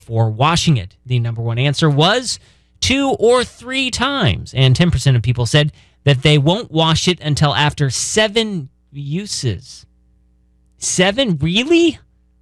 for washing it? The number one answer was 2 or 3 times. And 10% of people said that they won't wash it until after 7 uses. 7? Really?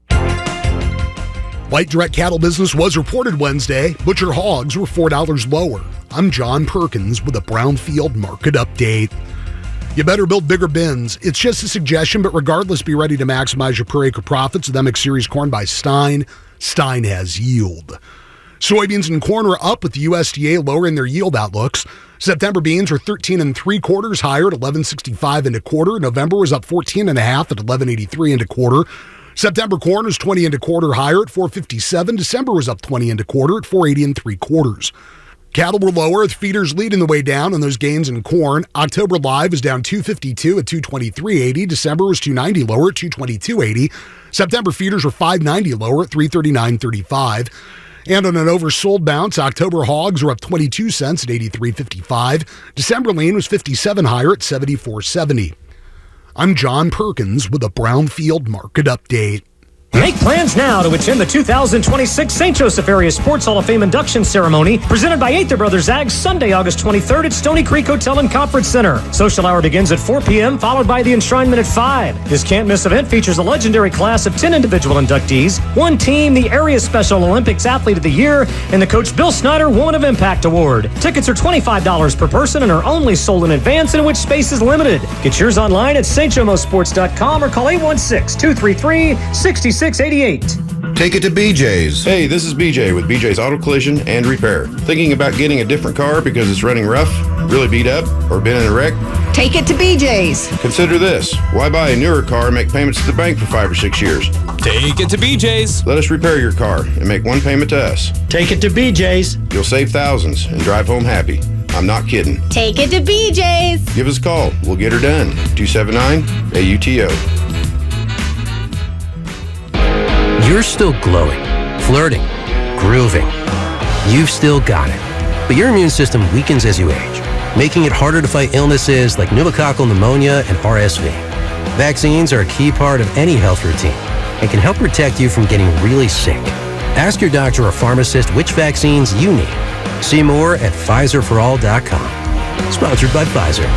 Light direct cattle business was reported Wednesday. Butcher hogs were $4 lower. I'm John Perkins with a Brownfield market update. You better build bigger bins. It's just a suggestion, but regardless, be ready to maximize your per acre profits with MX Series corn by Stein. Stein has yield. Soybeans and corn are up with the USDA lowering their yield outlooks. September beans are 13 3/4 higher at 11.65 and a quarter. November was up 14.5 at 11.83 and a quarter. September corn is 20 1/4 higher at 4.57. December was up 20 1/4 at 4.80 3/4. Cattle were lower, with feeders leading the way down on those gains in corn. October live is down 252 at 223.80. December was 290 lower at 222.80. September feeders were 590 lower at 339.35. And on an oversold bounce, October hogs were up 22 cents at 83.55. December lean was 57 higher at 74.70. I'm John Perkins with a Brownfield market update. Make plans now to attend the 2026 St. Joseph Area Sports Hall of Fame induction ceremony presented by Aether Brothers Ag Sunday, August 23rd at Stony Creek Hotel and Conference Center. Social hour begins at 4 p.m., followed by the enshrinement at 5. This can't-miss event features a legendary class of 10 individual inductees, one team, the Area Special Olympics Athlete of the Year, and the Coach Bill Snyder Woman of Impact Award. Tickets are $25 per person and are only sold in advance, in which space is limited. Get yours online at stjomosports.com or call 816-233-6688. Take it to BJ's. Hey, this is BJ with BJ's Auto Collision and Repair. Thinking about getting a different car because it's running rough, really beat up, or been in a wreck? Take it to BJ's. Consider this. Why buy a newer car and make payments to the bank for 5 or 6 years? Take it to BJ's. Let us repair your car and make one payment to us. Take it to BJ's. You'll save thousands and drive home happy. I'm not kidding. Take it to BJ's. Give us a call. We'll get her done. 279-AUTO. You're still glowing, flirting, grooving. You've still got it. But your immune system weakens as you age, making it harder to fight illnesses like pneumococcal pneumonia and RSV. Vaccines are a key part of any health routine and can help protect you from getting really sick. Ask your doctor or pharmacist which vaccines you need. See more at PfizerForAll.com. Sponsored by Pfizer.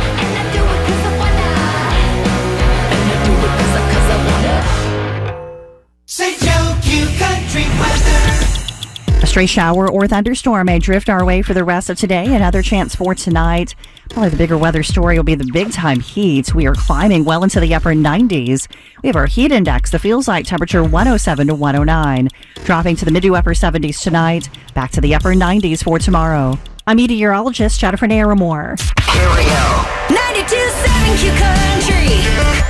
A stray shower or thunderstorm may drift our way for the rest of today. Another chance for tonight. Probably the bigger weather story will be the big-time heat. We are climbing well into the upper 90s. We have our heat index, the feels like temperature 107 to 109. Dropping to the mid to upper 70s tonight. Back to the upper 90s for tomorrow. I'm meteorologist Jennifer Naramore. Here we go. 92.7 Q Country.